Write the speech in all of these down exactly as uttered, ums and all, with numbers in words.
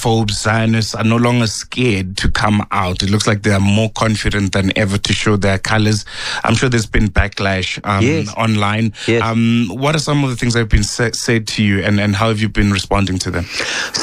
Islamophobes, Zionists are no longer scared to come out. It looks like they are more confident than ever to show their colors. I'm sure there's been backlash um, yes. online. Yes. Um, what are some of the things that have been sa- said to you, and, and how have you been responding to them?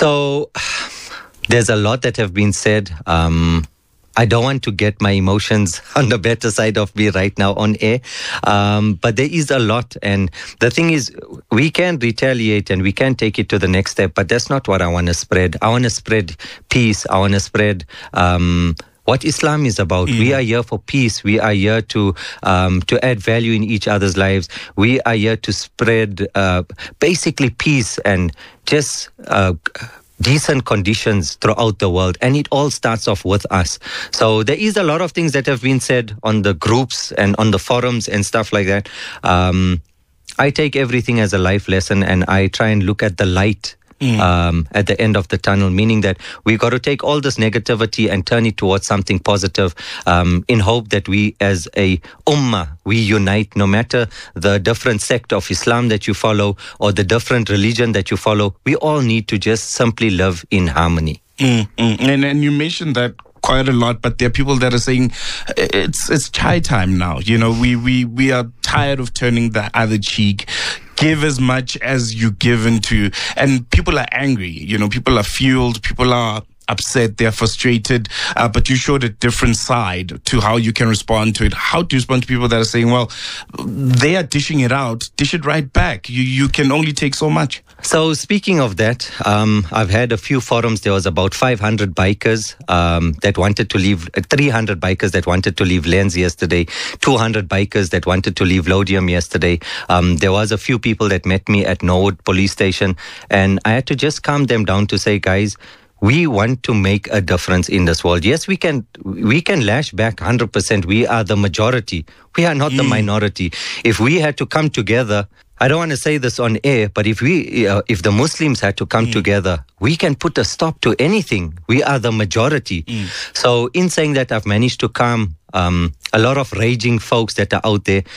So there's a lot that have been said. Um, I don't want to get my emotions on the better side of me right now on air. Um, but there is a lot. And the thing is, we can retaliate and we can take it to the next step, but that's not what I want to spread. I want to spread peace. I want to spread um, what Islam is about. Mm. We are here for peace. We are here to um, to add value in each other's lives. We are here to spread uh, basically peace and just Uh, decent conditions throughout the world, and it all starts off with us. So there is a lot of things that have been said on the groups and on the forums and stuff like that. Um, I take everything as a life lesson, and I try and look at the light Mm. Um, at the end of the tunnel, meaning that we've got to take all this negativity and turn it towards something positive, um, in hope that we as a ummah, we unite, no matter the different sect of Islam that you follow or the different religion that you follow. We all need to just simply live in harmony. Mm, mm. And, and you mentioned that quite a lot, but there are people that are saying it's it's chai time now. You know, we, we, we are tired of turning the other cheek. Give as much as you give into, and people are angry. You know, people are fueled, people are upset, they're frustrated, uh, but you showed a different side to how you can respond to it. How do you respond to people that are saying, well, they are dishing it out, dish it right back. You you can only take so much. So speaking of that, um, I've had a few forums. There was about five hundred bikers um, that wanted to leave, uh, three hundred bikers that wanted to leave Lens yesterday, two hundred bikers that wanted to leave Lodium yesterday. Um, there was a few people that met me at Norwood Police Station, and I had to just calm them down to say, guys, we want to make a difference in this world. Yes, we can we can lash back one hundred percent. We are the majority. We are not mm. the minority. If we had to come together, I don't want to say this on air, but if we, uh, if the Muslims had to come mm. together, we can put a stop to anything. We are the majority. Mm. So in saying that, I've managed to calm um, a lot of raging folks that are out there,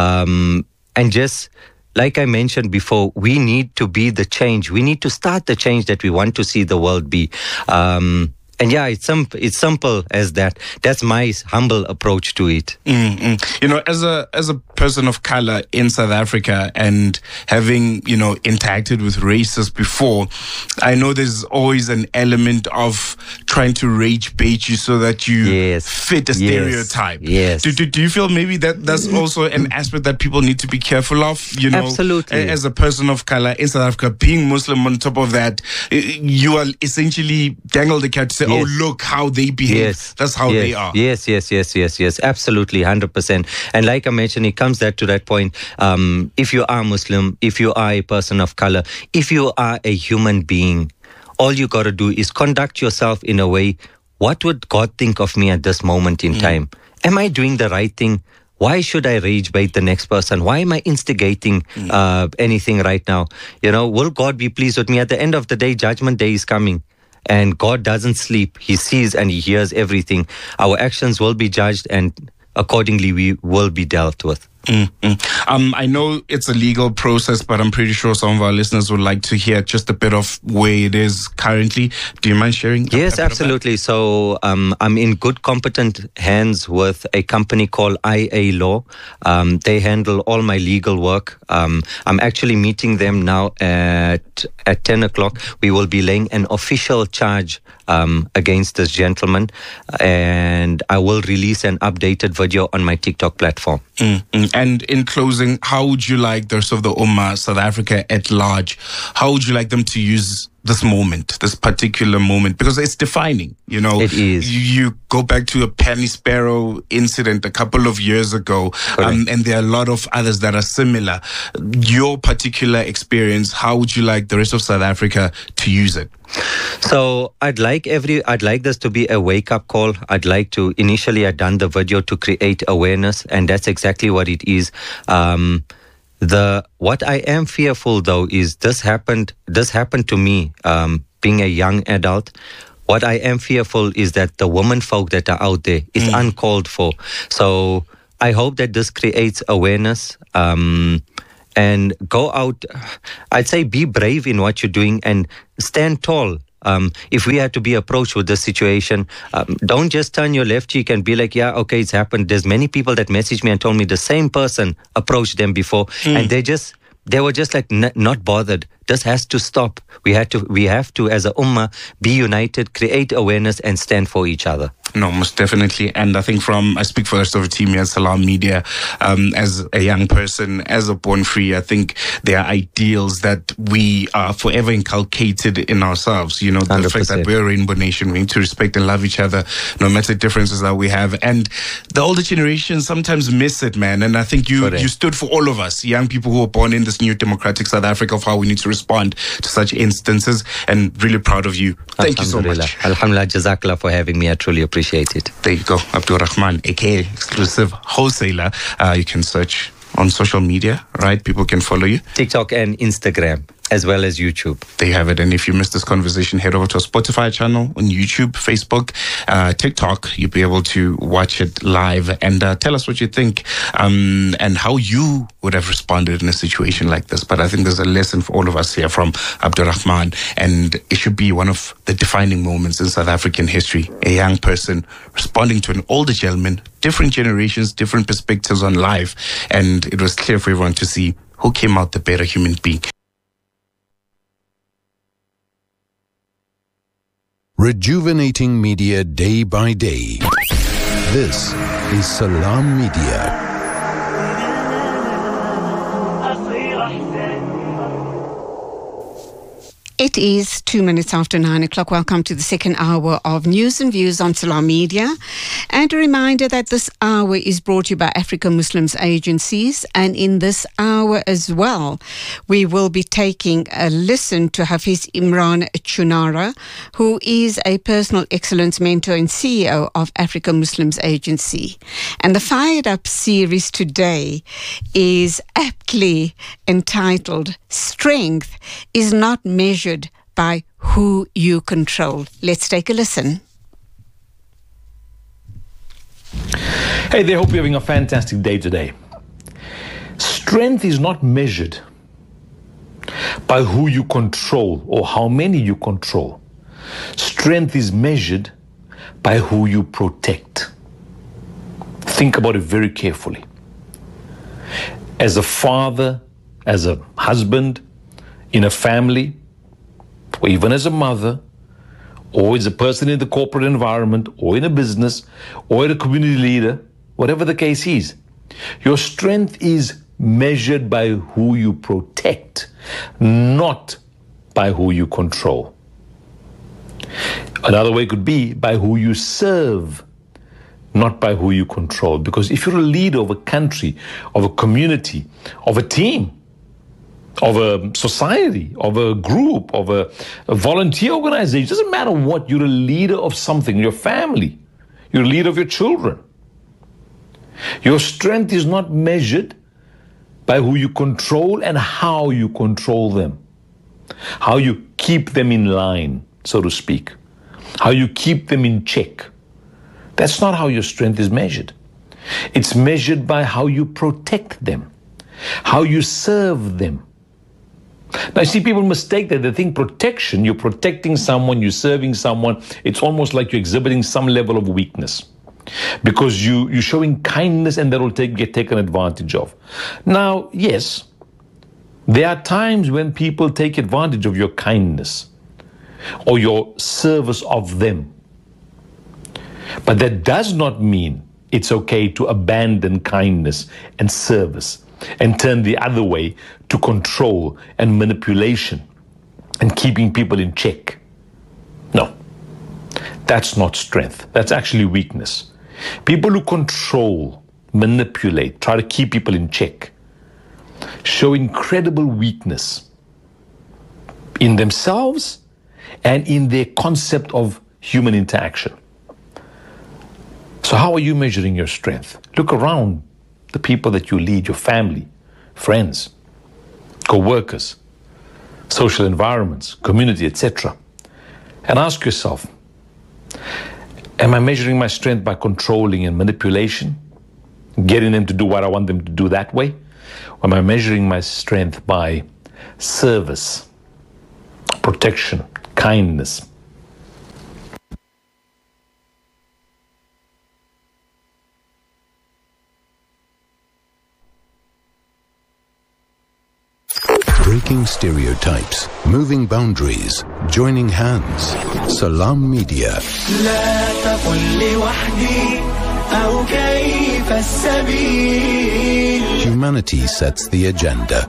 um, and just, like I mentioned before, we need to be the change. We need to start the change that we want to see the world be. Um, and yeah, it's, sim- it's simple as that. That's my humble approach to it. Mm-hmm. You know, as a as a person of color in South Africa and having, you know, interacted with racists before, I know there's always an element of trying to rage bait you so that you yes. fit a yes. stereotype. Yes. Do, do, do you feel maybe that that's also an aspect that people need to be careful of? You know, absolutely. As a person of color in South Africa, being Muslim on top of that, you are essentially dangled the cat to say, yes. oh, look how they behave. Yes. That's how yes. they are. Yes, yes, yes, yes, yes. Absolutely, one hundred percent. And like I mentioned, it comes that to that point. Um, if you are Muslim, if you are a person of color, if you are a human being, all you got to do is conduct yourself in a way, what would God think of me at this moment in mm. time? Am I doing the right thing? Why should I rage bait the next person? Why am I instigating mm. uh, anything right now? You know, will God be pleased with me? At the end of the day, Judgment Day is coming. And God doesn't sleep. He sees and He hears everything. Our actions will be judged, and accordingly we will be dealt with. Mm-hmm. Um, I know it's a legal process, but I'm pretty sure some of our listeners would like to hear just a bit of where it is currently. Do you mind sharing? Yes, absolutely. So um, I'm in good, competent hands with a company called I A Law. Um, they handle all my legal work. Um, I'm actually meeting them now at at ten o'clock. We will be laying an official charge um, against this gentleman, and I will release an updated video on my TikTok platform. Mm-hmm. And in closing, how would you like the rest of the Ummah, South Africa at large, how would you like them to use this moment, this particular moment? Because it's defining, you know. It is. You, you go back to a Penny Sparrow incident a couple of years ago, um, and there are a lot of others that are similar. Your particular experience, how would you like the rest of South Africa to use it? So I'd like every, I'd like this to be a wake-up call. I'd like to, initially I'd done the video to create awareness, and that's exactly what it is. Um, the what I am fearful though is this happened. This happened to me, um, being a young adult. What I am fearful is that the women folk that are out there is mm. uncalled for. So I hope that this creates awareness. Um, And go out, I'd say be brave in what you're doing and stand tall. um, if we had to be approached with this situation, um, don't just turn your left cheek and be like, yeah, okay, it's happened. There's many people that messaged me and told me the same person approached them before, mm. and they just they were just like n- not bothered. This has to stop. We had to. We have to, as a ummah, be united, create awareness, and stand for each other. No, most definitely. And I think from, I speak for the rest of the team here at Salam Media, um, as a young person, as a born free, I think there are ideals that we are forever inculcated in ourselves. You know, the one hundred percent. Fact that we're a rainbow nation, we need to respect and love each other, no matter the differences that we have. And the older generation sometimes miss it, man. And I think you, you stood for all of us, young people who are born in this new democratic South Africa, of how we need to respond to such instances, and really proud of you. Thank you so much. Alhamdulillah, Jazakallah for having me. I truly appreciate it. There you go. Abdul Rahman, aka exclusive wholesaler. Uh, you can search on social media, right? People can follow you. TikTok and Instagram, as well as YouTube. There you have it. And if you missed this conversation, head over to our Spotify channel, on YouTube, Facebook, uh, TikTok. You'll be able to watch it live, and uh, tell us what you think, um, and how you would have responded in a situation like this. But I think there's a lesson for all of us here from Abdul Rahman, and it should be one of the defining moments in South African history. A young person responding to an older gentleman, different generations, different perspectives on life, and it was clear for everyone to see who came out the better human being. Rejuvenating media day by day. This is Salam Media. It is two minutes after nine o'clock. Welcome to the second hour of News and Views on Salam Media. And a reminder that this hour is brought to you by African Muslims Agencies. And in this hour as well, we will be taking a listen to Hafiz Imran Chunara, who is a personal excellence mentor and C E O of African Muslims Agency. And the Fired Up series today is aptly entitled Strength is Not Measured by Who You Control. Let's take a listen. Hey there, hope you're having a fantastic day today. Strength is not measured by who you control or how many you control. Strength is measured by who you protect. Think about it very carefully. As a father, as a husband, in a family, or even as a mother, or as a person in the corporate environment, or in a business, or a community leader, whatever the case is, your strength is measured by who you protect, not by who you control. Another way could be by who you serve, not by who you control. Because if you're a leader of a country, of a community, of a team, of a society, of a group, of a, a volunteer organization, it doesn't matter what, you're a leader of something, your family, you're a leader of your children. Your strength is not measured by who you control and how you control them, how you keep them in line, so to speak, how you keep them in check. That's not how your strength is measured. It's measured by how you protect them, how you serve them. Now, you see, people mistake that. They think protection, you're protecting someone, you're serving someone, it's almost like you're exhibiting some level of weakness because you, you're showing kindness and that will take, get taken advantage of. Now, yes, there are times when people take advantage of your kindness or your service of them. But that does not mean it's okay to abandon kindness and service and turn the other way to control and manipulation and keeping people in check. No, that's not strength. That's actually weakness. People who control, manipulate, try to keep people in check, show incredible weakness in themselves and in their concept of human interaction. So how are you measuring your strength? Look around the people that you lead, your family, friends, co-workers, social environments, community, et cetera. And ask yourself, am I measuring my strength by controlling and manipulation, getting them to do what I want them to do that way? Or am I measuring my strength by service, protection, kindness, Breaking stereotypes, moving boundaries, joining hands. Salam Media. Humanity sets the agenda.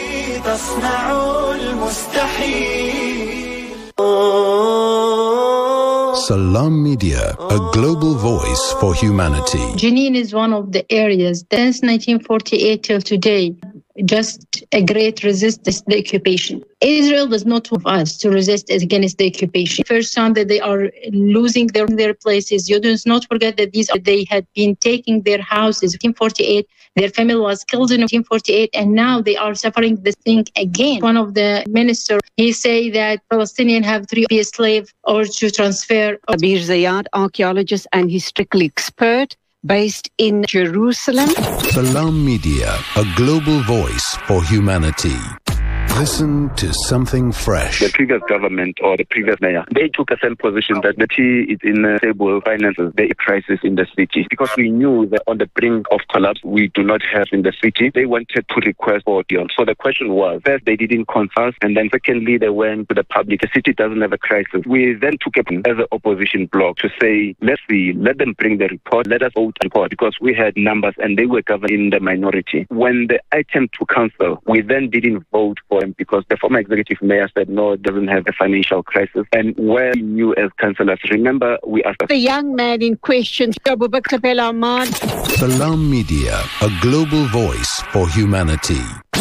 Salam Media, a global voice for humanity. Jenin is one of the areas, since nineteen forty-eight till today, just a great resistance to the occupation. Israel does not want us to resist against the occupation. First time that they are losing their, their places, you do not forget that these are, they had been taking their houses in nineteen forty-eight. Their family was killed in nineteen forty-eight, and now they are suffering this thing again. One of the ministers, he say that Palestinians have to be a slave or to transfer. Abir Zayad, archaeologist and historical expert based in Jerusalem. Salam Media, a global voice for humanity. Listen to something fresh. The previous government or the previous mayor, they took a certain position that the city is in uh, stable finances, there is a crisis in the city. Because we knew that on the brink of collapse, we do not have in the city. They wanted to request for deals. So the question was, first, they didn't consult, and then secondly, they went to the public. The city doesn't have a crisis. We then took it as an opposition bloc to say, let's see, let them bring the report, let us vote the report, because we had numbers and they were governing the minority. When the item to council, we then didn't vote for because the former executive mayor said, no, it doesn't have a financial crisis. And where we knew as councillors, remember, we asked... The young man in question, Salam Media, a global voice for humanity.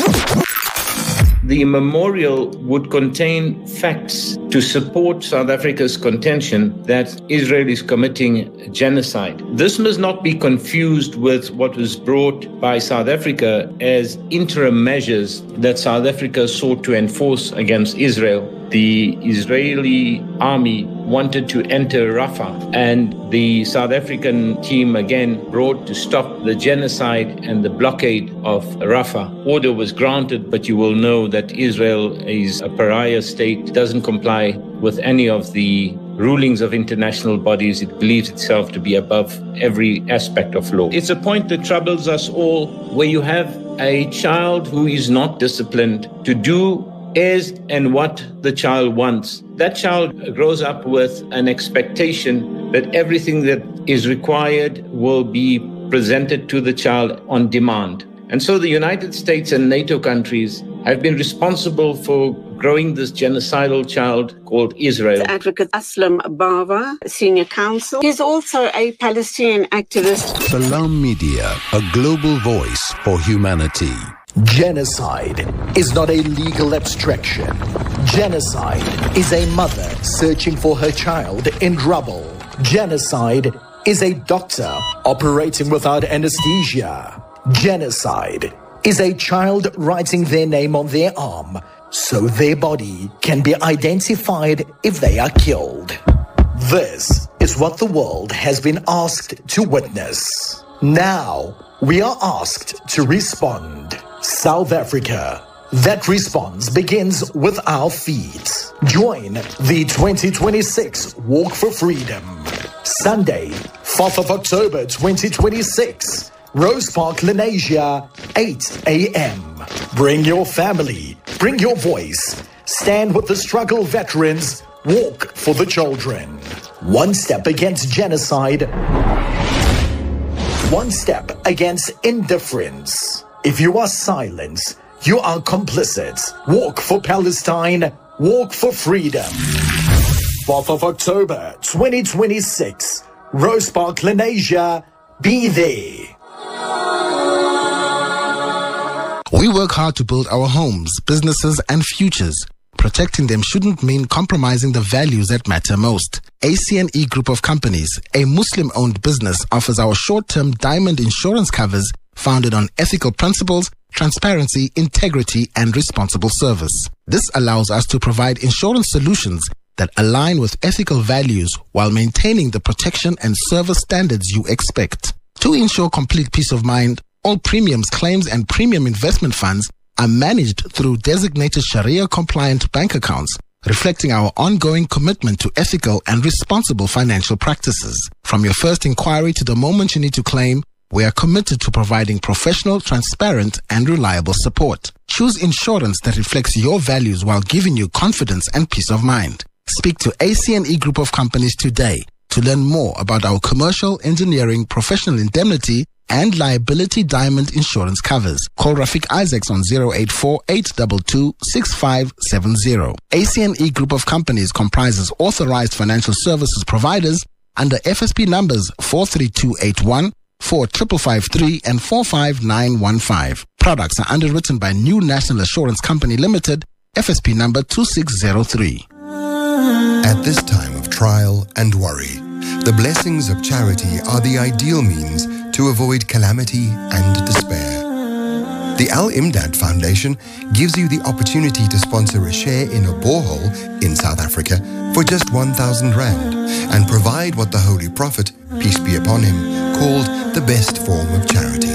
The memorial would contain facts to support South Africa's contention that Israel is committing genocide. This must not be confused with what was brought by South Africa as interim measures that South Africa sought to enforce against Israel. The Israeli army wanted to enter Rafah, and the South African team again brought to stop the genocide and the blockade of Rafah. Order was granted, but you will know that Israel is a pariah state, doesn't comply with any of the rulings of international bodies. It believes itself to be above every aspect of law. It's a point that troubles us all, where you have a child who is not disciplined to do is and what the child wants. That child grows up with an expectation that everything that is required will be presented to the child on demand. And so the United States and NATO countries have been responsible for growing this genocidal child called Israel. The advocate Aslam Bava, senior counsel. He's also a Palestinian activist. Salam Media, a global voice for humanity. Genocide is not a legal abstraction. Genocide is a mother searching for her child in rubble. Genocide is a doctor operating without anesthesia. Genocide is a child writing their name on their arm so their body can be identified if they are killed. This is what the world has been asked to witness. Now, we are asked to respond. South Africa. That response begins with our feet. Join the twenty twenty-six Walk for Freedom. Sunday, fourth of October twenty twenty-six. Rose Park, Lenasia, eight a.m. Bring your family. Bring your voice. Stand with the struggle veterans. Walk for the children. One step against genocide. One step against indifference. If you are silent, you are complicit. Walk for Palestine. Walk for freedom. fourth of October twenty twenty-six. Rose Park, Lenasia. Be there. We work hard to build our homes, businesses, and futures. Protecting them shouldn't mean compromising the values that matter most. A C N E Group of Companies, a Muslim-owned business, offers our short-term diamond insurance covers founded on ethical principles, transparency, integrity, and responsible service. This allows us to provide insurance solutions that align with ethical values while maintaining the protection and service standards you expect. To ensure complete peace of mind, all premiums, claims, and premium investment funds are managed through designated Sharia-compliant bank accounts, reflecting our ongoing commitment to ethical and responsible financial practices. From your first inquiry to the moment you need to claim, we are committed to providing professional, transparent, and reliable support. Choose insurance that reflects your values while giving you confidence and peace of mind. Speak to A C N E Group of Companies today to learn more about our commercial, engineering, professional indemnity, and liability diamond insurance covers. Call Rafiq Isaacs on zero eight four, eight two two, six five seven zero. A C N E Group of Companies comprises authorized financial services providers under F S P numbers four three two eight one, four five five three, and four five nine one five. Products are underwritten by New National Assurance Company Limited, F S P number two six zero three. At this time of trial and worry, the blessings of charity are the ideal means to avoid calamity and despair. The Al-Imdad Foundation gives you the opportunity to sponsor a share in a borehole in South Africa for just one thousand rand and provide what the Holy Prophet, peace be upon him, called the best form of charity.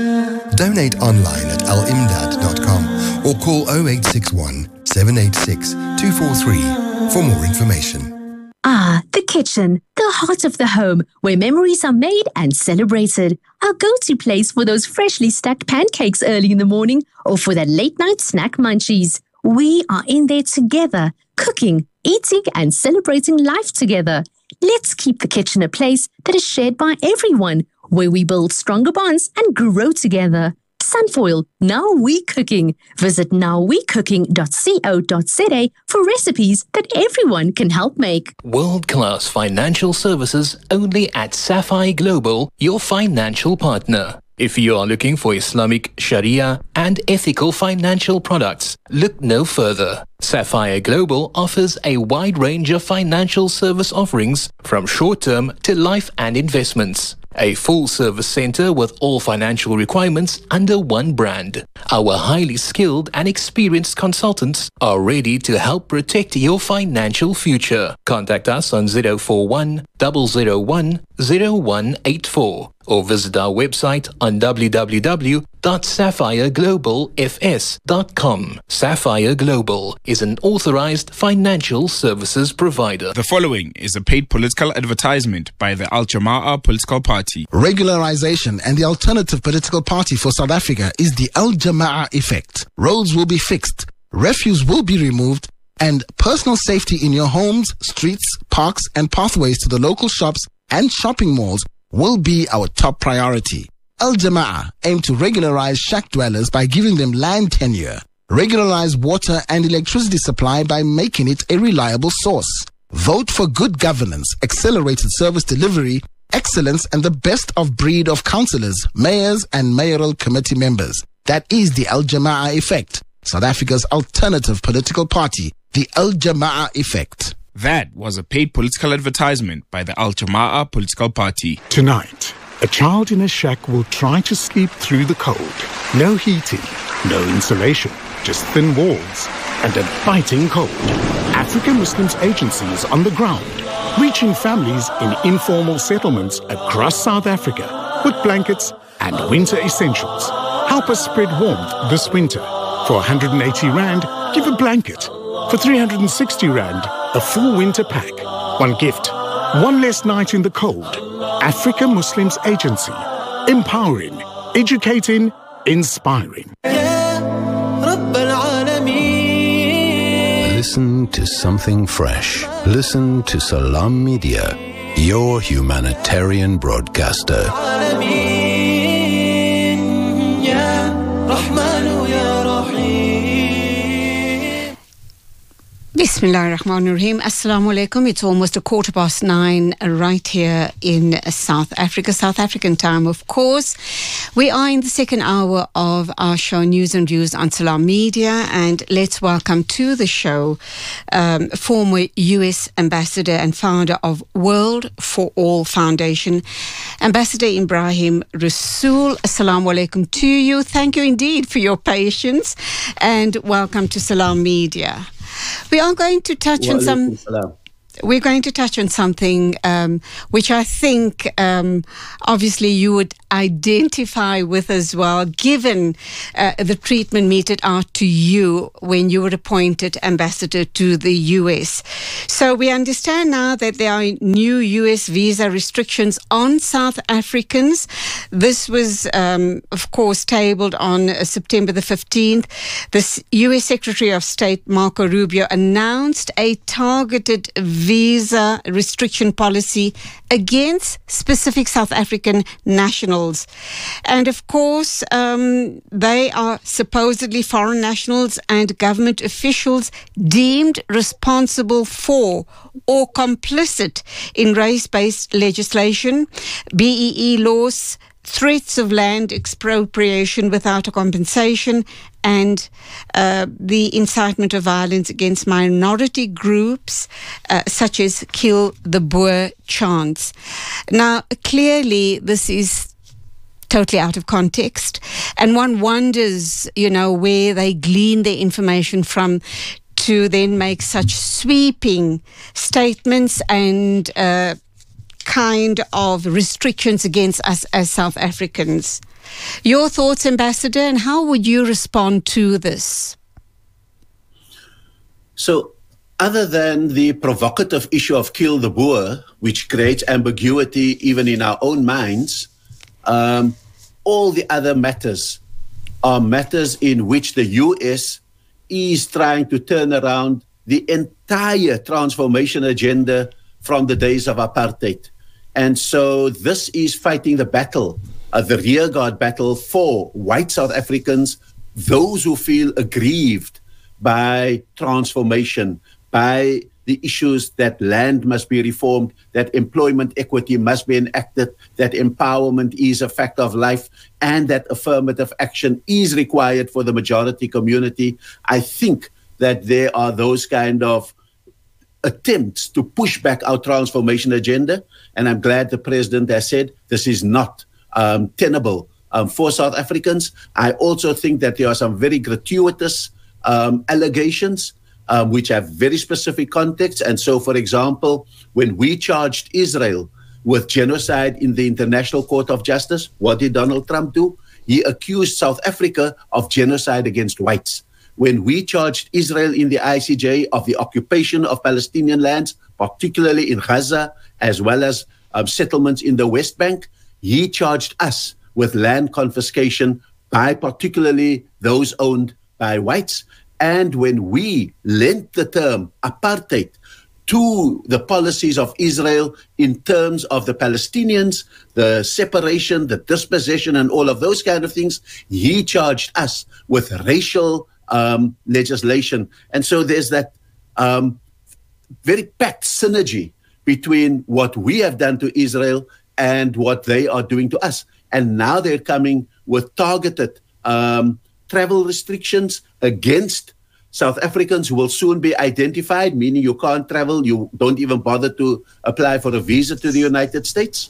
Donate online at al imdad dot com or call zero eight six one, seven eight six, two four three for more information. Ah, the kitchen, the heart of the home, where memories are made and celebrated. Our go-to place for those freshly stacked pancakes early in the morning or for that late-night snack munchies. We are in there together, cooking, eating and celebrating life together. Let's keep the kitchen a place that is shared by everyone, where we build stronger bonds and grow together. Sunfoil, Now We Cooking. Visit now we cooking dot co dot za for recipes that everyone can help make. World-class financial services only at Sapphire Global, your financial partner. If you are looking for Islamic, Sharia, and ethical financial products, look no further. Sapphire Global offers a wide range of financial service offerings from short-term to life and investments. A full-service center with all financial requirements under one brand. Our highly skilled and experienced consultants are ready to help protect your financial future. Contact us on zero four one, zero zero one, zero one eight four or visit our website on w w w dot sapphire global f s dot com. Sapphire Global is an authorized financial services provider. The following is a paid political advertisement by the Al Jama'ah political party. Regularization and the alternative political party for South Africa is the Al Jama'ah effect. Roads will be fixed, refuse will be removed, and personal safety in your homes, streets, parks, and pathways to the local shops and shopping malls will be our top priority. Al Jama'ah aim to regularize shack dwellers by giving them land tenure, regularize water and electricity supply by making it a reliable source. Vote for good governance, accelerated service delivery, excellence, and the best of breed of councillors, mayors, and mayoral committee members. That is the Al Jama'ah effect, South Africa's alternative political party, the Al Jama'ah effect. That was a paid political advertisement by the Al Jama'ah political party. Tonight, a child in a shack will try to sleep through the cold. No heating, no insulation, just thin walls and a biting cold. African Muslims Agency is on the ground, reaching families in informal settlements across South Africa with blankets and winter essentials. Help us spread warmth this winter. For one hundred eighty rand, give a blanket. For three hundred sixty rand, a full winter pack. One gift, one less night in the cold. Africa Muslims Agency. Empowering, educating, inspiring. Listen to something fresh. Listen to Salam Media, your humanitarian broadcaster. Bismillah ar-Rahman ar-Rahim. Assalamu alaikum. It's almost a quarter past nine right here in South Africa, South African time, of course. We are in the second hour of our show, News and Views on Salam Media, and let's welcome to the show um, former U S Ambassador and founder of World for All Foundation, Ambassador Ibrahim Rasool. Assalamu alaikum to you. Thank you indeed for your patience, and welcome to Salam Media. We are going to touch on some... we're going to touch on something um, which I think um, obviously you would identify with as well, given uh, the treatment meted out to you when you were appointed ambassador to the U S. So we understand now that there are new U S visa restrictions on South Africans. This was, um, of course, tabled on uh, September the fifteenth. The U S Secretary of State, Marco Rubio, announced a targeted visa restriction policy against specific South African nationals. And of course, um, they are supposedly foreign nationals and government officials deemed responsible for or complicit in race-based legislation, B E E laws, threats of land expropriation without a compensation, and uh, the incitement of violence against minority groups, uh, such as Kill the Boer chants. Now, clearly, this is totally out of context, and one wonders, you know, where they glean their information from to then make such sweeping statements and uh, kind of restrictions against us as South Africans. Your thoughts, Ambassador, and how would you respond to this? So, other than the provocative issue of Kill the Boer, which creates ambiguity even in our own minds, um, all the other matters are matters in which the U S is trying to turn around the entire transformation agenda from the days of apartheid. And so this is fighting the battle, uh, the rearguard battle for white South Africans, those who feel aggrieved by transformation, by the issues that land must be reformed, that employment equity must be enacted, that empowerment is a fact of life, and that affirmative action is required for the majority community. I think that there are those kind of attempts to push back our transformation agenda. And I'm glad the president has said this is not um, tenable um, for South Africans. I also think that there are some very gratuitous um, allegations um, which have very specific context. And so, for example, when we charged Israel with genocide in the International Court of Justice, what did Donald Trump do? He accused South Africa of genocide against whites. When we charged Israel in the I C J of the occupation of Palestinian lands, particularly in Gaza, as well as um, settlements in the West Bank, he charged us with land confiscation by particularly those owned by whites. And when we lent the term apartheid to the policies of Israel in terms of the Palestinians, the separation, the dispossession, and all of those kind of things, he charged us with racial Um, legislation. And so there's that um, very packed synergy between what we have done to Israel and what they are doing to us. And now they're coming with targeted um, travel restrictions against South Africans who will soon be identified, meaning you can't travel, you don't even bother to apply for a visa to the United States.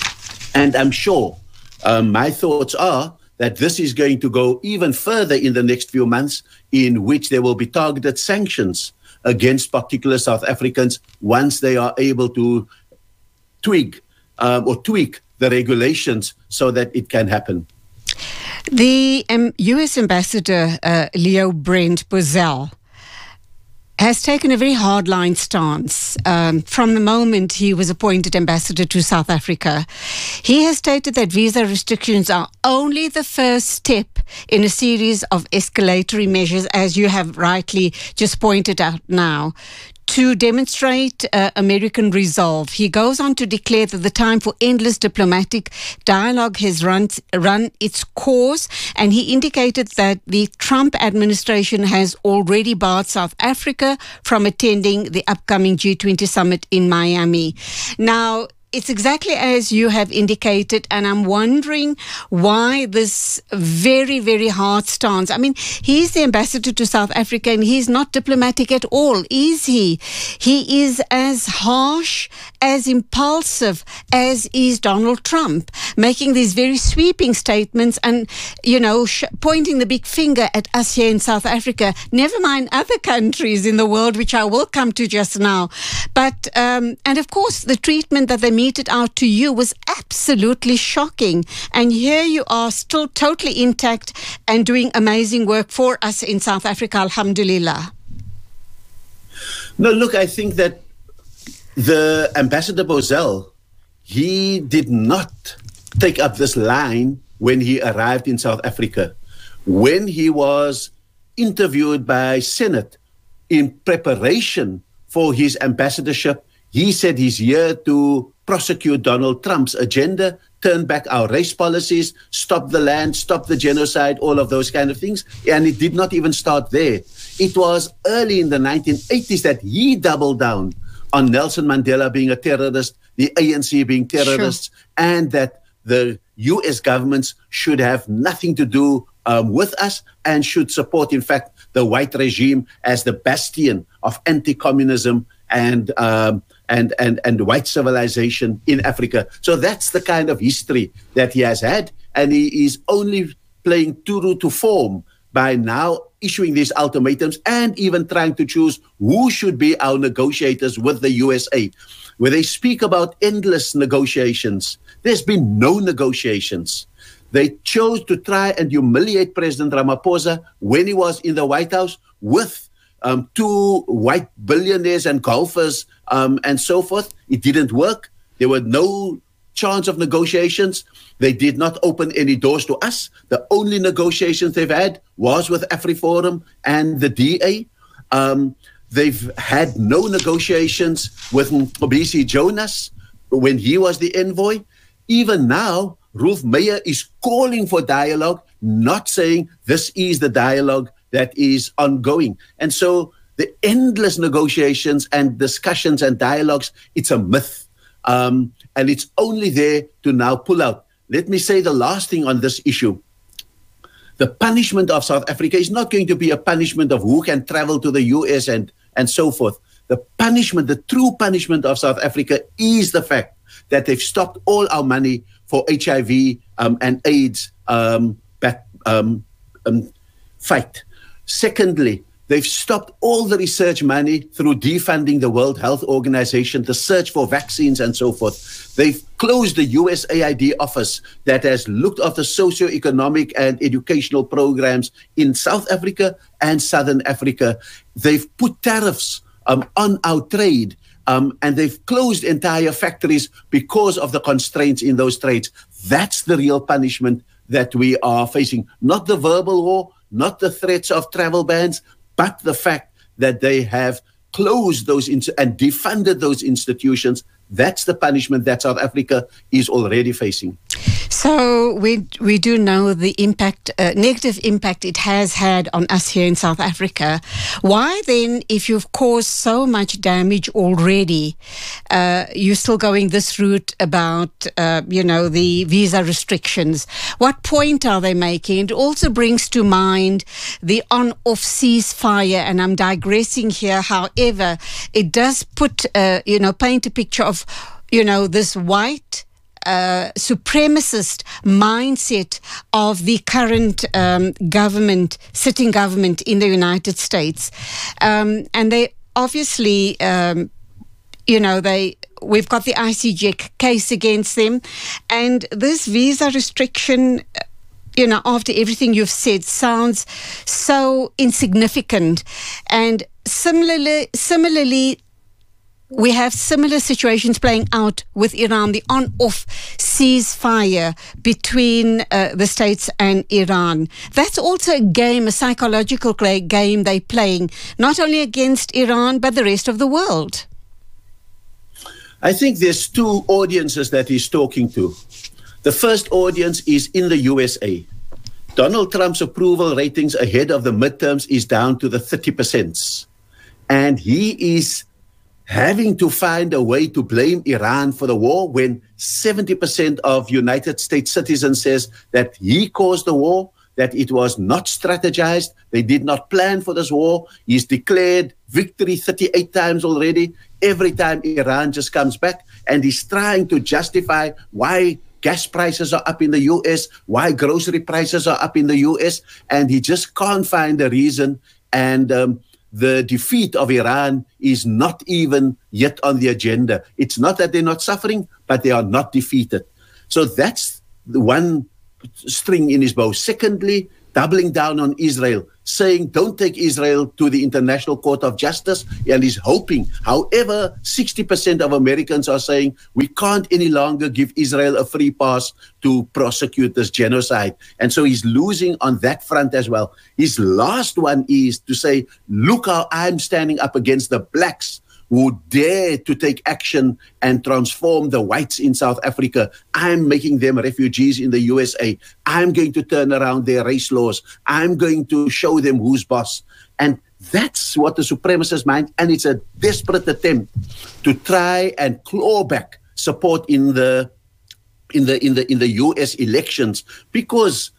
And I'm sure um, my thoughts are that this is going to go even further in the next few months, in which there will be targeted sanctions against particular South Africans once they are able to twig um, or tweak the regulations so that it can happen. The um, U S Ambassador, uh, Leo Brent Bozell, has taken a very hardline stance um, from the moment he was appointed ambassador to South Africa. He has stated that visa restrictions are only the first step in a series of escalatory measures, as you have rightly just pointed out now, to demonstrate uh, American resolve. He goes on to declare that the time for endless diplomatic dialogue has run, run its course, and he indicated that the Trump administration has already barred South Africa from attending the upcoming G twenty summit in Miami. Now, it's exactly as you have indicated, and I'm wondering why this very, very hard stance. I mean, he's the ambassador to South Africa, and he's not diplomatic at all, is he? He is as harsh as impulsive as is Donald Trump, making these very sweeping statements and, you know, sh- pointing the big finger at us here in South Africa, never mind other countries in the world, which I will come to just now. But, um, and of course, the treatment that they meted out to you was absolutely shocking. And here you are still totally intact and doing amazing work for us in South Africa, alhamdulillah. No, look, I think that the Ambassador Bozell, he did not take up this line when he arrived in South Africa. When he was interviewed by Senate in preparation for his ambassadorship, he said he's here to prosecute Donald Trump's agenda, turn back our race policies, stop the land, stop the genocide, all of those kind of things. And it did not even start there. It was early in the nineteen eighties that he doubled down on Nelson Mandela being a terrorist, the A N C being terrorists, sure. and that the U S governments should have nothing to do um, with us and should support, in fact, the white regime as the bastion of anti-communism and um, and and and white civilization in Africa. So that's the kind of history that he has had, and he is only playing true to form by now issuing these ultimatums and even trying to choose who should be our negotiators with the U S A. Where they speak about endless negotiations, there's been no negotiations. They chose to try and humiliate President Ramaphosa when he was in the White House with um, two white billionaires and golfers um, and so forth. It didn't work. There were no chance of negotiations. They did not open any doors to us. The only negotiations they've had was with AfriForum and the D A. Um, they've had no negotiations with Mcebisi Jonas when he was the envoy. Even now, Ruth Meyer is calling for dialogue, not saying this is the dialogue that is ongoing. And so the endless negotiations and discussions and dialogues, it's a myth. Um, and it's only there to now pull out. Let me say the last thing on this issue. The punishment of South Africa is not going to be a punishment of who can travel to the U S and, and so forth. The punishment, the true punishment of South Africa is the fact that they've stopped all our money for H I V um, and AIDS um, back, um, um, fight. Secondly, they've stopped all the research money through defunding the World Health Organization, the search for vaccines and so forth. They've closed the U S A I D office that has looked after socioeconomic and educational programs in South Africa and Southern Africa. They've put tariffs um, on our trade. Um, and they've closed entire factories because of the constraints in those trades. That's the real punishment that we are facing. Not the verbal war, not the threats of travel bans, but the fact that they have closed those ins- and defunded those institutions. That's the punishment that South Africa is already facing. So we we do know the impact, uh, negative impact it has had on us here in South Africa. Why then, if you've caused so much damage already, uh, you're still going this route about, uh, you know, the visa restrictions? What point are they making? It also brings to mind the on-off ceasefire, and I'm digressing here. However, it does put, uh, you know, paint a picture of, you know, this white Uh, supremacist mindset of the current um, government, sitting government in the United States. Um, and they obviously, um, you know, they we've got the I C J case against them. And this visa restriction, you know, after everything you've said, sounds so insignificant. And similarly, similarly, we have similar situations playing out with Iran, the on-off ceasefire between uh, the States and Iran. That's also a game, a psychological game they're playing, not only against Iran, but the rest of the world. I think there's two audiences that he's talking to. The first audience is in the U S A. Donald Trump's approval ratings ahead of the midterms is down to the thirty percent. And he is having to find a way to blame Iran for the war when seventy percent of United States citizens says that he caused the war. that it was not strategized. They did not plan for this war. He's declared victory thirty-eight times already. Every time Iran just comes back, and he's trying to justify why gas prices are up in the U S, why grocery prices are up in the U S, and he just can't find a reason. And um, the defeat of Iran is not even yet on the agenda. It's not that they're not suffering, but they are not defeated. So that's the one string in his bow. Secondly, doubling down on Israel, saying don't take Israel to the International Court of Justice, and he's hoping. However, sixty percent of Americans are saying we can't any longer give Israel a free pass to prosecute this genocide. And so he's losing on that front as well. His last one is to say, look how I'm standing up against the blacks who dare to take action and transform the whites in South Africa. I'm making them refugees in the U S A. I'm going to turn around their race laws. I'm going to show them who's boss. And that's what the supremacist mind, and it's a desperate attempt to try and claw back support in the in the in the in the U S elections, because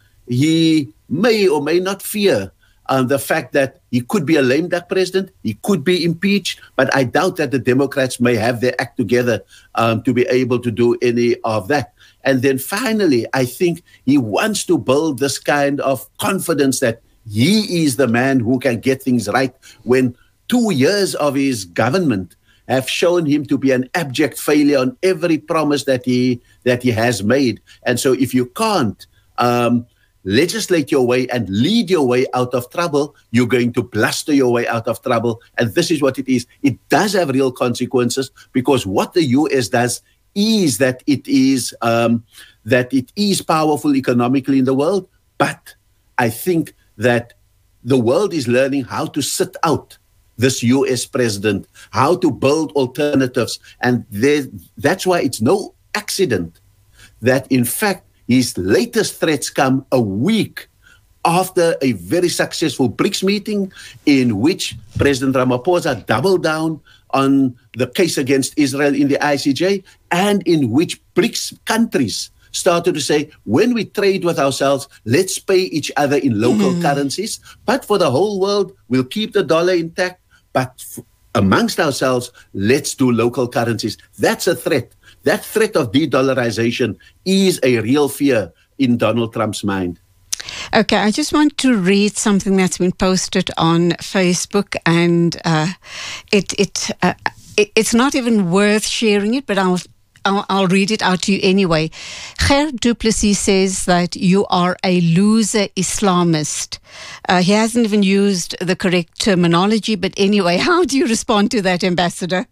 he may or may not fear Um, the fact that he could be a lame duck president, he could be impeached, but I doubt that the Democrats may have their act together um, to be able to do any of that. And then finally, I think he wants to build this kind of confidence that he is the man who can get things right, when two years of his government have shown him to be an abject failure on every promise that he that he has made. And so if you can't um, legislate your way and lead your way out of trouble, you're going to bluster your way out of trouble. And this is what it is. It does have real consequences, because what the U S does is that it is um, that it is powerful economically in the world. But I think that the world is learning how to sit out this U S president, how to build alternatives. And that's why it's no accident that, in fact, his latest threats come a week after a very successful BRICS meeting, in which President Ramaphosa doubled down on the case against Israel in the I C J, and in which BRICS countries started to say, when we trade with ourselves, let's pay each other in local mm. currencies. But for the whole world, we'll keep the dollar intact. But f- amongst ourselves, let's do local currencies. That's a threat. That threat of de-dollarization is a real fear in Donald Trump's mind. Okay, I just want to read something that's been posted on Facebook, and uh, it it, uh, it it's not even worth sharing it, but I'll, I'll I'll read it out to you anyway. Ger du Plessis says that you are a loser Islamist. Uh, he hasn't even used the correct terminology, but anyway, how do you respond to that, Ambassador?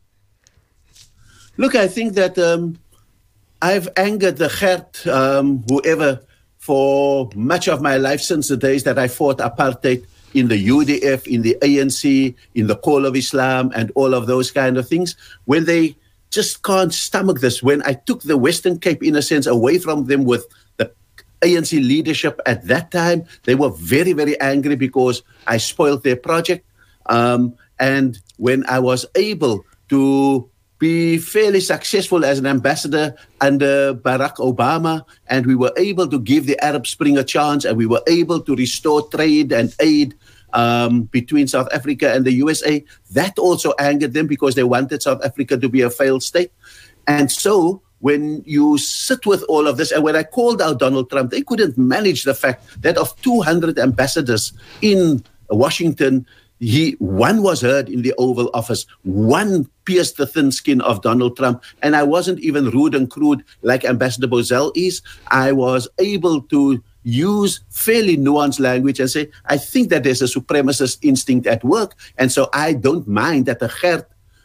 Look, I think that um, I've angered the Gert, um, whoever, for much of my life, since the days that I fought apartheid in the U D F, in the A N C, in the Call of Islam, and all of those kind of things, when they just can't stomach this. When I took the Western Cape, in a sense, away from them with the A N C leadership at that time, they were very, very angry because I spoiled their project. Um, and when I was able to be fairly successful as an ambassador under Barack Obama, and we were able to give the Arab Spring a chance, and we were able to restore trade and aid um, between South Africa and the U S A. That also angered them, because they wanted South Africa to be a failed state. And so when you sit with all of this, and when I called out Donald Trump, they couldn't manage the fact that of two hundred ambassadors in Washington, He one was heard in the Oval Office, one pierced the thin skin of Donald Trump, and I wasn't even rude and crude like Ambassador Bozell is. I was able to use fairly nuanced language and say, I think that there's a supremacist instinct at work, and so I don't mind that the Gert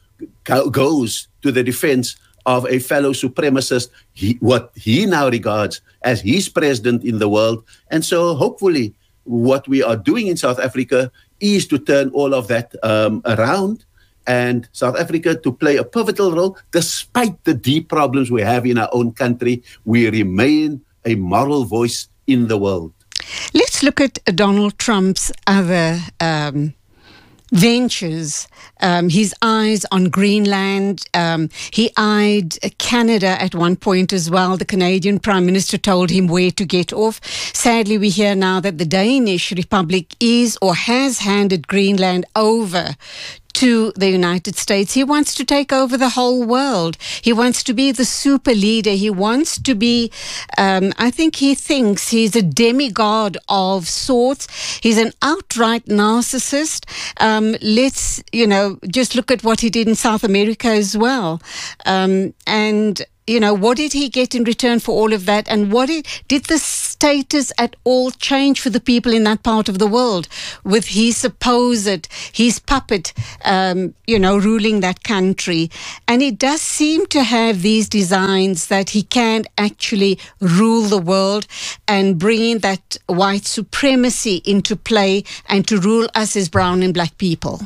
goes to the defense of a fellow supremacist, he, what he now regards as his president in the world. And so hopefully what we are doing in South Africa is to turn all of that um, around, and South Africa to play a pivotal role. Despite the deep problems we have in our own country, we remain a moral voice in the world. Let's look at Donald Trump's other um, ventures. Um, his eyes on Greenland. Um, he eyed Canada at one point as well. The Canadian Prime Minister told him where to get off. Sadly, we hear now that the Danish Republic is or has handed Greenland over to the United States. He wants to take over the whole world. He wants to be the super leader. He wants to be, um, I think he thinks he's a demigod of sorts. He's an outright narcissist. Um, let's, you know, just look at what he did in South America as well. Um, and You know, what did he get in return for all of that? And what did, did the status at all change for the people in that part of the world with his supposed, his puppet, um, you know, ruling that country? And it does seem to have these designs that he can actually rule the world and bring in that white supremacy into play and to rule us as brown and black people.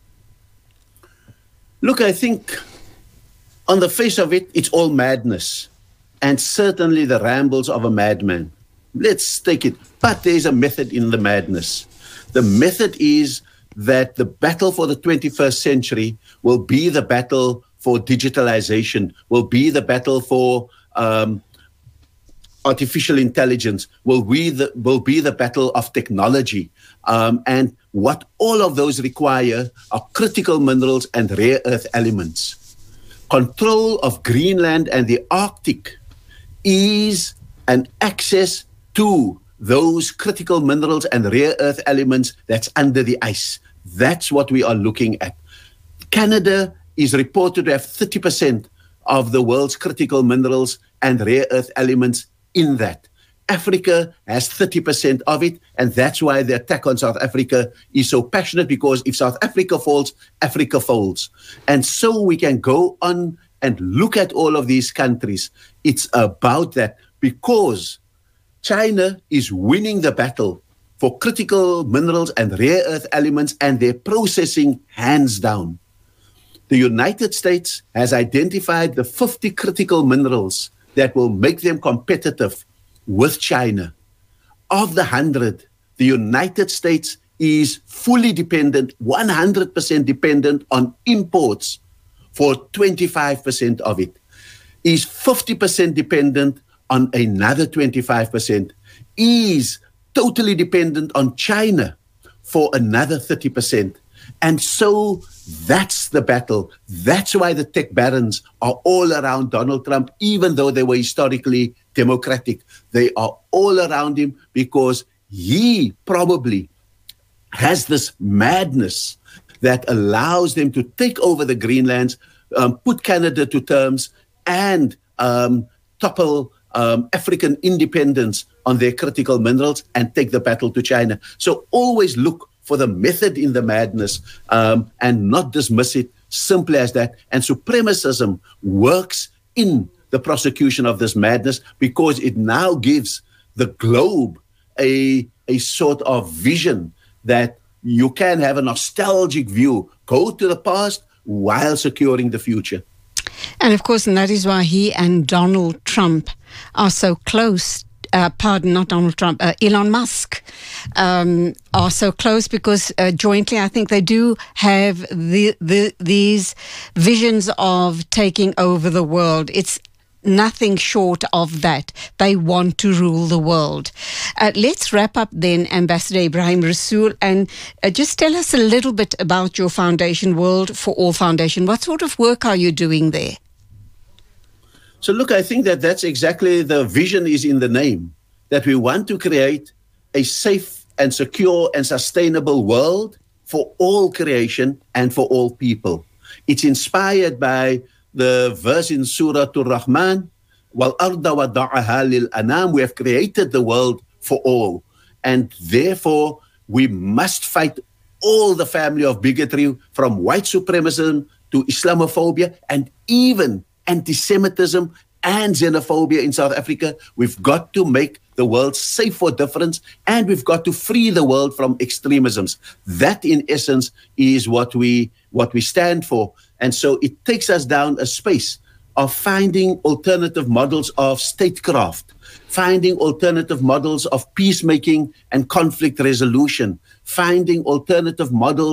Look, I think on the face of it, it's all madness, and certainly the rambles of a madman. Let's take it. But there's a method in the madness. The method is that the battle for the twenty-first century will be the battle for digitalization, will be the battle for um, artificial intelligence, will be the, will be the battle of technology. Um, and what all of those require are critical minerals and rare earth elements. Control of Greenland and the Arctic is an access to those critical minerals and rare earth elements that's under the ice. That's what we are looking at. Canada is reported to have thirty percent of the world's critical minerals and rare earth elements in that. Africa has thirty percent of it, and that's why the attack on South Africa is so passionate, because if South Africa falls, Africa folds. And so we can go on and look at all of these countries. It's about that, because China is winning the battle for critical minerals and rare earth elements and their processing hands down. The United States has identified the fifty critical minerals that will make them competitive with China. Of the one hundred, the United States is fully dependent, one hundred percent dependent on imports for twenty-five percent of it. Is fifty percent dependent on another twenty-five percent. Is totally dependent on China for another thirty percent. And so that's the battle. That's why the tech barons are all around Donald Trump, even though they were historically democratic. They are all around him because he probably has this madness that allows them to take over the Greenlands, um, put Canada to terms, and um, topple um, African independence on their critical minerals and take the battle to China. So always look for the method in the madness um, and not dismiss it simply as that. And supremacism works in the prosecution of this madness because it now gives the globe a, a sort of vision that you can have a nostalgic view, go to the past while securing the future. And of course, and that is why he and Donald Trump are so close. Uh, pardon, not Donald Trump, uh, Elon Musk um, are so close because uh, jointly I think they do have the, the these visions of taking over the world. It's nothing short of that. They want to rule the world. Uh, let's wrap up then, Ambassador Ebrahim Rasool, and uh, just tell us a little bit about your foundation, World for All Foundation. What sort of work are you doing there? So look, I think that that's exactly the vision is in the name, that we want to create a safe and secure and sustainable world for all creation and for all people. It's inspired by the verse in Surah Ar-Rahman, وَالْأَرْضَ وَضَعَهَا لِلْأَنَامِ. We have created the world for all. And therefore, we must fight all the family of bigotry, from white supremacism to Islamophobia and even anti-Semitism and xenophobia in South Africa. We've got to make the world safe for difference, and we've got to free the world from extremisms. That, in essence, is what we what we stand for. And so it takes us down a space of finding alternative models of statecraft, finding alternative models of peacemaking and conflict resolution, finding alternative models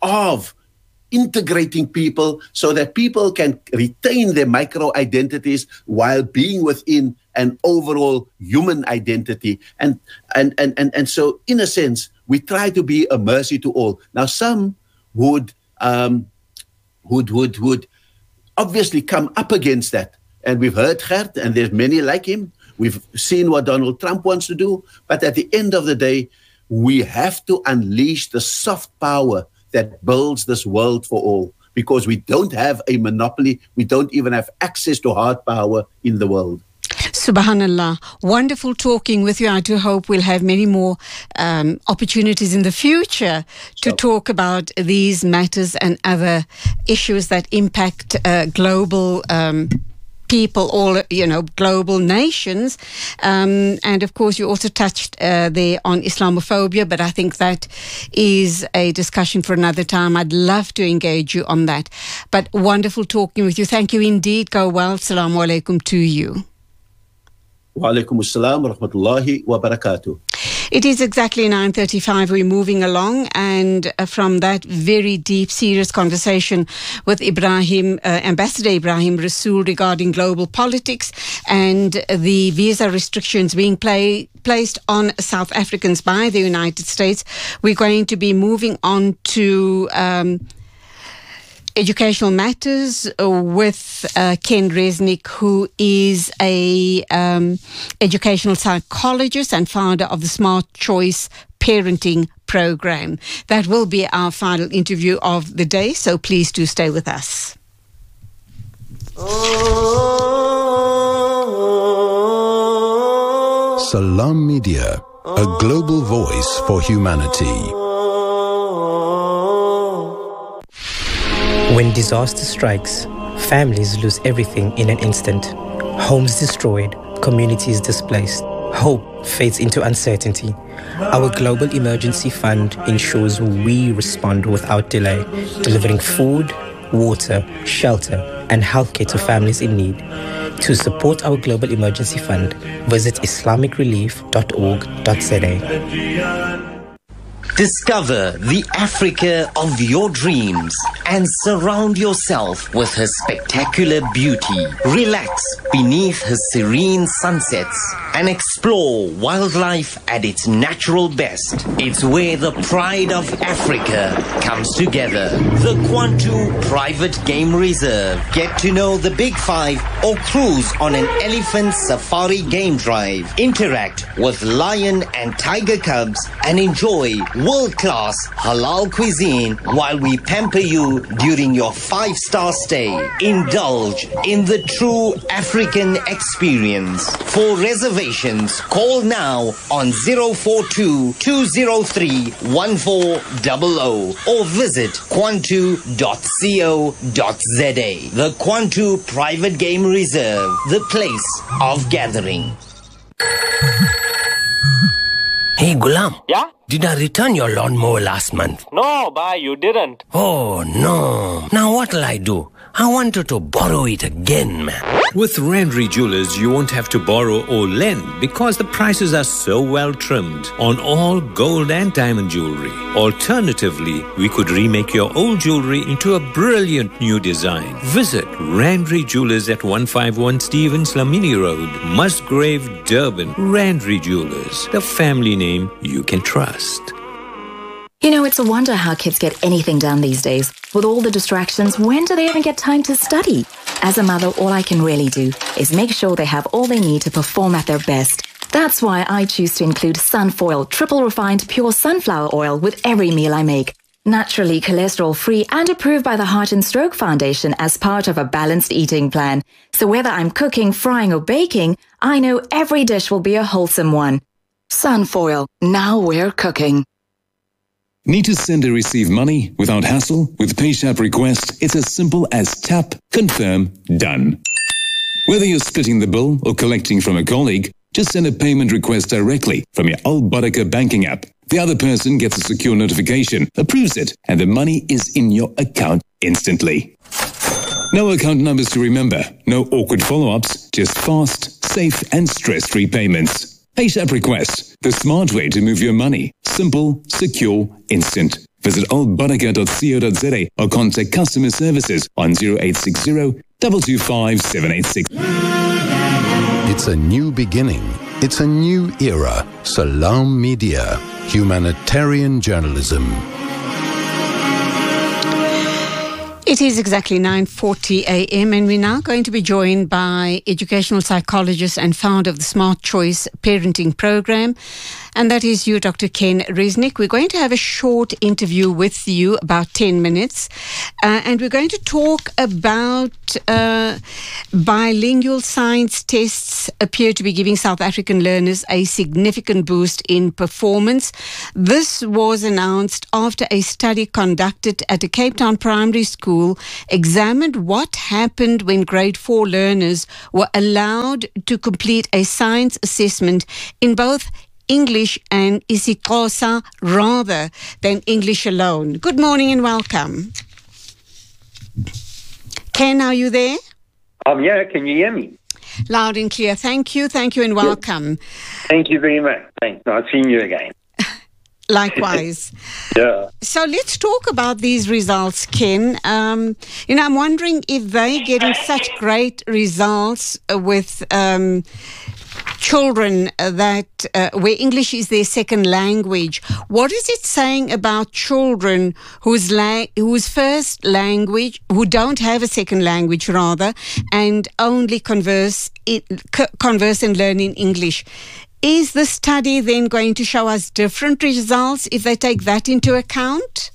of integrating people so that people can retain their micro identities while being within an overall human identity. And, and, and, and, and so, in a sense, we try to be a mercy to all. Now, some would, um, would, would, would obviously come up against that. And we've heard Gert, and there's many like him. We've seen what Donald Trump wants to do. But at the end of the day, we have to unleash the soft power that builds this world for all, because we don't have a monopoly. We don't even have access to hard power in the world. Subhanallah. Wonderful talking with you. I do hope we'll have many more um, opportunities in the future to sure. talk about these matters and other issues that impact uh, global um people, all, you know, global nations. Um, and of course, you also touched uh, there on Islamophobia, but I think that is a discussion for another time. I'd love to engage you on that. But wonderful talking with you. Thank you indeed. Go well. Assalamu alaikum to you. Wa alaikum assalam wa rahmatullahi wa barakatuh. It is exactly nine thirty-five. We're moving along, and uh, from that very deep, serious conversation with Ibrahim, uh, Ambassador Ibrahim Rasool regarding global politics and the visa restrictions being play, placed on South Africans by the United States, we're going to be moving on to Um, educational matters with uh, Ken Resnick, who is a um, educational psychologist and founder of the Smart Choice Parenting Program. That will be our final interview of the day, so please do stay with us. Salam Media, a global voice for humanity. When disaster strikes, families lose everything in an instant. Homes destroyed, communities displaced. Hope fades into uncertainty. Our Global Emergency Fund ensures we respond without delay, delivering food, water, shelter, and healthcare to families in need. To support our Global Emergency Fund, visit islamic relief dot org dot z a. Discover the Africa of your dreams and surround yourself with her spectacular beauty. Relax beneath her serene sunsets and explore wildlife at its natural best. It's where the pride of Africa comes together. The Kwantu Private Game Reserve. Get to know the Big Five or cruise on an elephant safari game drive. Interact with lion and tiger cubs and enjoy world-class halal cuisine while we pamper you during your five-star stay. Indulge in the true African experience. For reservations, call now on zero four two, two zero three, one four zero zero or visit kwantu dot co dot z a. The Kwantu Private Game Reserve, the place of gathering. Hey, Gulam. Yeah? Did I return your lawnmower last month? No, bye, you didn't. Oh, no. Now what'll I do? I wanted to borrow it again, man. With Randry Jewelers, you won't have to borrow or lend because the prices are so well trimmed on all gold and diamond jewelry. Alternatively, we could remake your old jewelry into a brilliant new design. Visit Randry Jewelers at one fifty-one Stevens Lamini Road, Musgrave, Durban. Randry Jewelers, the family name you can trust. You know, it's a wonder how kids get anything done these days. With all the distractions, when do they even get time to study? As a mother, all I can really do is make sure they have all they need to perform at their best. That's why I choose to include Sunfoil triple refined pure sunflower oil with every meal I make. Naturally cholesterol-free and approved by the Heart and Stroke Foundation as part of a balanced eating plan. So whether I'm cooking, frying or baking, I know every dish will be a wholesome one. Sunfoil, now we're cooking. Need to send or receive money without hassle? With PayShap Request, it's as simple as tap, confirm, done. Whether you're splitting the bill or collecting from a colleague, just send a payment request directly from your Al Baraka banking app. The other person gets a secure notification, approves it, and the money is in your account instantly. No account numbers to remember, no awkward follow-ups, just fast, safe, and stress-free payments. PayShap Request, the smart way to move your money. Simple, secure, instant. Visit old baraka dot co dot za or contact customer services on zero eight six zero, two two five, seven eight six. It's a new beginning. It's a new era. Salam Media. Humanitarian journalism. It is exactly nine forty a.m. and we're now going to be joined by educational psychologist and founder of the Smart Choice Parenting Program, and that is you, Doctor Ken Reznick. We're going to have a short interview with you, about ten minutes, uh, and we're going to talk about uh, bilingual science tests appear to be giving South African learners a significant boost in performance. This was announced after a study conducted at a Cape Town primary school examined what happened when grade four learners were allowed to complete a science assessment in both English and isiXhosa rather than English alone. Good morning and welcome. Ken, are you there? Um, yeah, can you hear me? Loud and clear. Thank you, thank you and welcome. Thank you very much. Thanks. Nice seeing you again. Likewise. Yeah. So let's talk about these results, Ken. Um, you know, I'm wondering if they're getting such great results with um, children that uh, where English is their second language. What is it saying about children whose la- whose first language, who don't have a second language rather, and only converse it, converse and learn in English? Is the study then going to show us different results if they take that into account?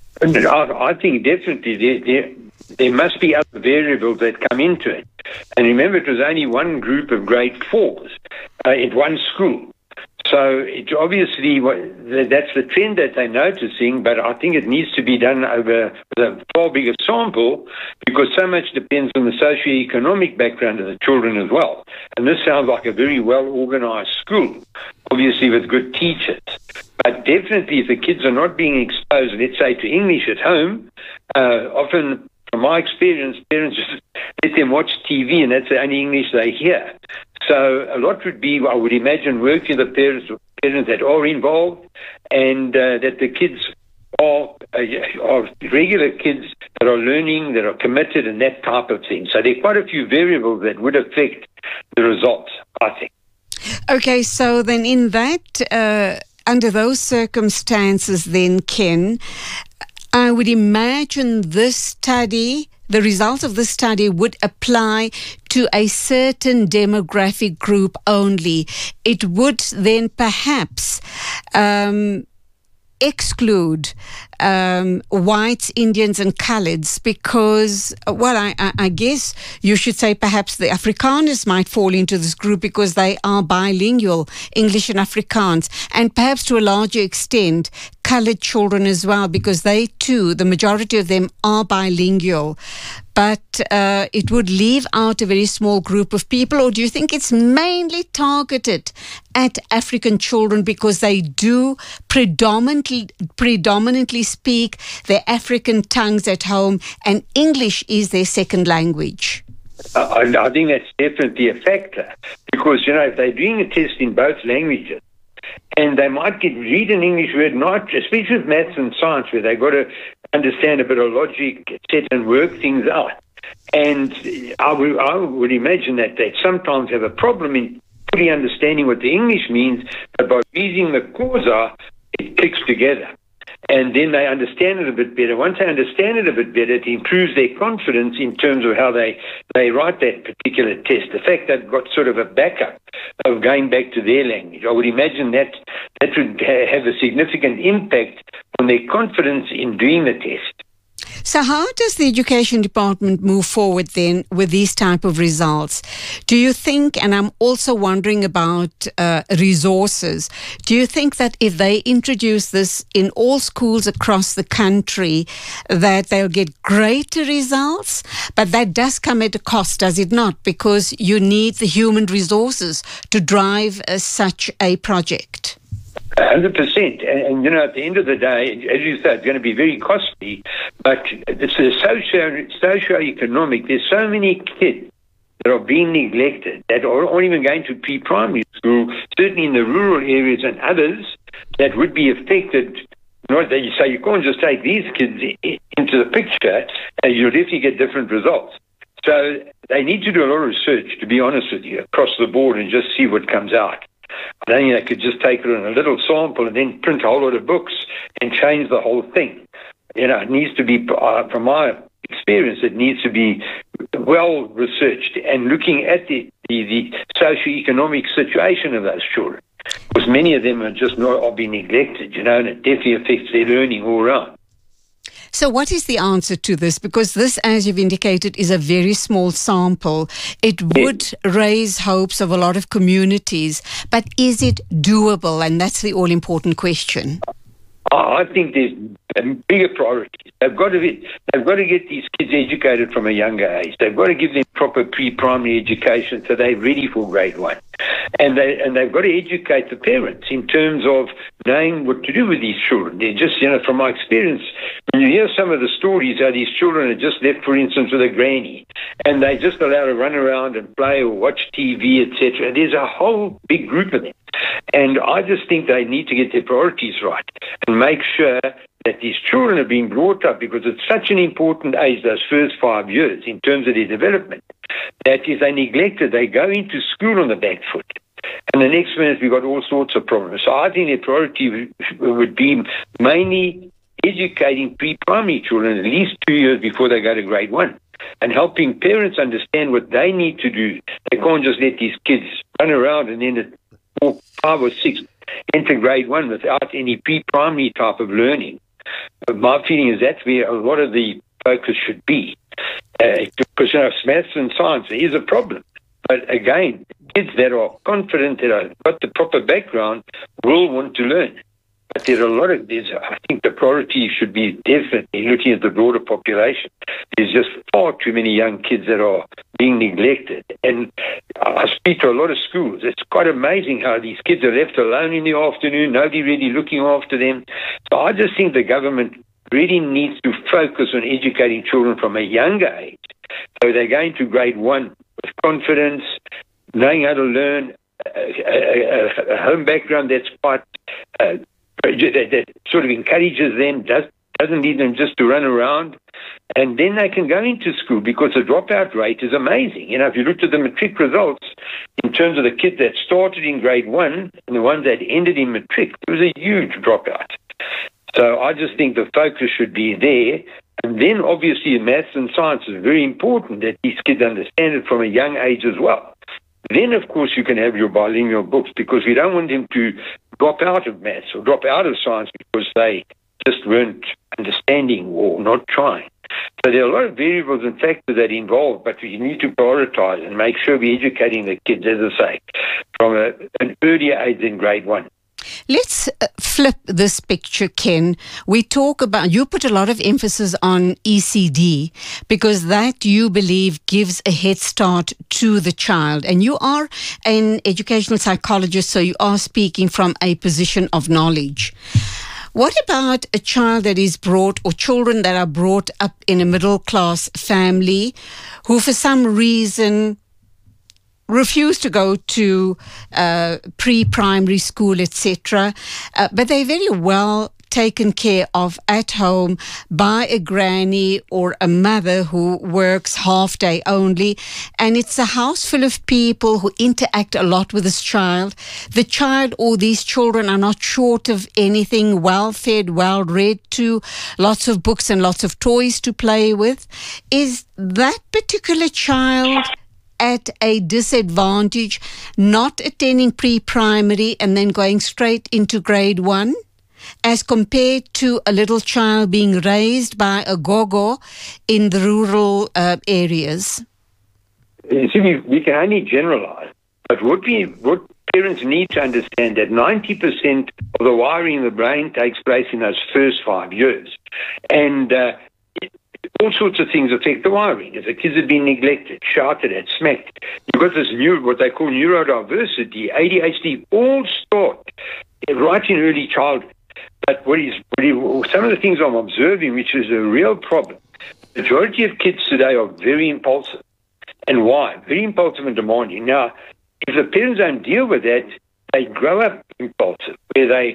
I think definitely there, there, there must be other variables that come into it. And remember, it was only one group of grade fours uh, in one school. So it obviously, that's the trend that they're noticing, but I think it needs to be done over a far bigger sample because so much depends on the socio-economic background of the children as well. And this sounds like a very well-organized school, obviously with good teachers. But definitely if the kids are not being exposed, let's say, to English at home, uh, often from my experience, parents just let them watch T V and that's the only English they hear. So a lot would be, I would imagine, working with the parents, parents that are involved and uh, that the kids are, uh, are regular kids that are learning, that are committed and that type of thing. So there are quite a few variables that would affect the results, I think. Okay, so then in that, uh, under those circumstances then, Ken, I would imagine this study, the results of the study would apply to a certain demographic group only. It would then perhaps um, exclude um, whites, Indians and coloureds because, well, I, I, I guess you should say perhaps the Afrikaners might fall into this group because they are bilingual, English and Afrikaans, and perhaps to a larger extent coloured children as well because they too, the majority of them are bilingual. But uh, it would leave out a very small group of people, or do you think it's mainly targeted at African children because they do predominantly predominantly speak their African tongues at home and English is their second language? I, I think that's definitely a factor because, you know, if they're doing a test in both languages, and they might get read an English word, not especially with maths and science, where they've got to understand a bit of logic, et cetera, and work things out. And I would, I would imagine that they sometimes have a problem in fully understanding what the English means, but by reading the causa, it clicks together. And then they understand it a bit better. Once they understand it a bit better, it improves their confidence in terms of how they, they write that particular test. The fact they've got sort of a backup of going back to their language, I would imagine that that would ha- have a significant impact on their confidence in doing the test. So how does the Education Department move forward then with these type of results? Do you think, and I'm also wondering about uh, resources, do you think that if they introduce this in all schools across the country, that they'll get greater results? But that does come at a cost, does it not? Because you need the human resources to drive uh, such a project. one hundred percent. And, and, you know, at the end of the day, as you said, it's going to be very costly, but it's a socio, socio-economic. There's so many kids that are being neglected, that aren't even going to pre-primary school, certainly in the rural areas and others that would be affected You know, they say you can't just take these kids into the picture and you'll definitely get different results. So they need to do a lot of research, to be honest with you, across the board and just see what comes out. I don't think they could just take it in a little sample and then print a whole lot of books and change the whole thing. You know, it needs to be, uh, from my experience, it needs to be well researched and looking at the, the, the socio-economic situation of those children. Because many of them are just not are being neglected, you know, and it definitely affects their learning all around. So what is the answer to this? Because this, as you've indicated, is a very small sample. It would raise hopes of a lot of communities, but is it doable? And that's the all-important question. I think there's bigger priorities. They've got to be, they've got to get these kids educated from a younger age. They've got to give them proper pre-primary education so they're ready for grade one. And they and they've got to educate the parents in terms of knowing what to do with these children. They're just, you know, from my experience, when you hear some of the stories how these children are just left, for instance, with a granny, and they just allowed to run around and play or watch T V, et cetera. There's a whole big group of them. And I just think they need to get their priorities right and make sure that these children are being brought up, because it's such an important age, those first five years, in terms of their development, that if they neglect it, they go into school on the back foot. And the next minute, we've got all sorts of problems. So I think their priority would be mainly educating pre-primary children at least two years before they go to grade one, and helping parents understand what they need to do. They can't just let these kids run around and then at four, five or six enter grade one without any pre-primary type of learning. But my feeling is that's where a lot of the focus should be. Uh, because, you know, maths and science is a problem. But again, kids that are confident, that have got the proper background, will want to learn. But there are a lot of, there's, I think the priority should be definitely looking at the broader population. There's just far too many young kids that are being neglected. And I speak to a lot of schools. It's quite amazing how these kids are left alone in the afternoon, nobody really looking after them. So I just think the government really needs to focus on educating children from a younger age. So they're going to grade one with confidence, knowing how to learn, a, a, a home background that's quite... Uh, That, that sort of encourages them, does, doesn't need them just to run around, and then they can go into school, because the dropout rate is amazing. You know, if you looked at the matric results in terms of the kids that started in grade one and the ones that ended in matric, there was a huge dropout. So I just think the focus should be there. And then obviously maths and science is very important, that these kids understand it from a young age as well. Then, of course, you can have your bilingual books, because we don't want them to drop out of maths or drop out of science because they just weren't understanding or not trying. So there are a lot of variables and factors that involve, but we need to prioritize and make sure we're educating the kids, as I say, from a, an earlier age than grade one. Let's uh, flip this picture, Ken. We talk about, you put a lot of emphasis on E C D, because that, you believe, gives a head start to the child. And you are an educational psychologist, so you are speaking from a position of knowledge. What about a child that is brought, or children that are brought up in a middle-class family who for some reason refuse to go to uh, pre-primary school, et cetera, uh, but they're very well taken care of at home by a granny or a mother who works half day only, and it's a house full of people who interact a lot with this child. The child or these children are not short of anything, well fed, well read to, lots of books and lots of toys to play with. Is that particular child at a disadvantage, not attending pre-primary and then going straight into grade one, as compared to a little child being raised by a gogo in the rural uh, areas? You see, we, we can only generalize, but what, we, what parents need to understand that ninety percent of the wiring in the brain takes place in those first five years. And uh, all sorts of things affect the wiring. If the kids have been neglected, shouted at, smacked, you've got this new, what they call neurodiversity, A D H D, all start right in early childhood. But what is, what is some of the things I'm observing, which is a real problem, the majority of kids today are very impulsive. And why? Very impulsive and demanding. Now, if the parents don't deal with that, they grow up impulsive, where they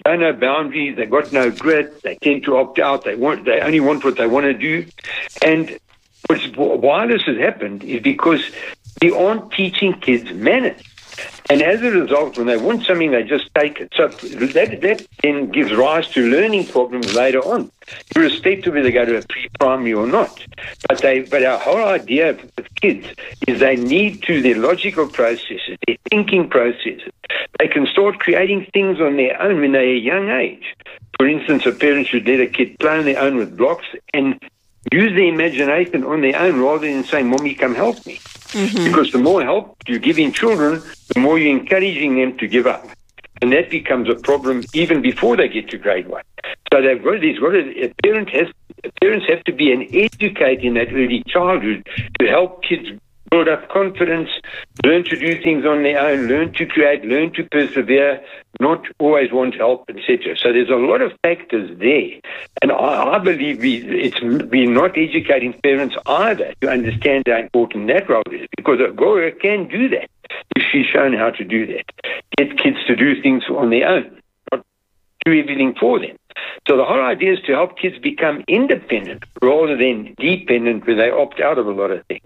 don't know boundaries, they've got no grit, they tend to opt out, they want, they only want what they want to do. And what's, why this has happened is because we aren't teaching kids manners. And as a result, when they want something, they just take it. So that, that then gives rise to learning problems later on, irrespective of whether they go to a pre-primary or not. But they, but our whole idea with kids is they need to, their logical processes, their thinking processes, they can start creating things on their own when they're a young age. For instance, a parent should let a kid play on their own with blocks and use their imagination on their own rather than saying, Mommy, come help me. Mm-hmm. Because the more help you give in children, the more you're encouraging them to give up. And that becomes a problem even before they get to grade one. So they've got, there's got a, a parent has, parents have to be an educator in that early childhood to help kids build up confidence, learn to do things on their own, learn to create, learn to persevere, not always want help, et cetera. So there's a lot of factors there. And I, I believe we, it's, we're not educating parents either to understand how important that role is, because a girl can do that if she's shown how to do that. Get kids to do things on their own, not do everything for them. So the whole idea is to help kids become independent rather than dependent, where they opt out of a lot of things.